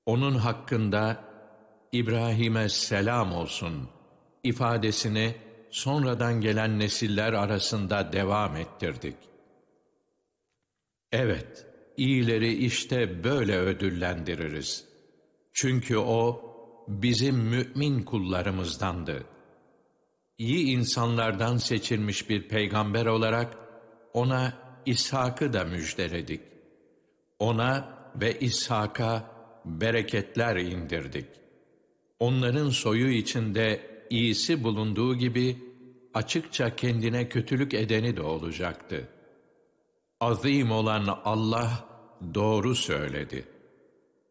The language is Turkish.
Onun hakkında İbrahim'e selam olsun ifadesini sonradan gelen nesiller arasında devam ettirdik. Evet, iyileri işte böyle ödüllendiririz. Çünkü o bizim mümin kullarımızdandı. İyi insanlardan seçilmiş bir peygamber olarak ona İshak'ı da müjdeledik. Ona ve İshak'a bereketler indirdik. Onların soyu içinde iyisi bulunduğu gibi açıkça kendine kötülük edeni de olacaktı. Azim olan Allah doğru söyledi.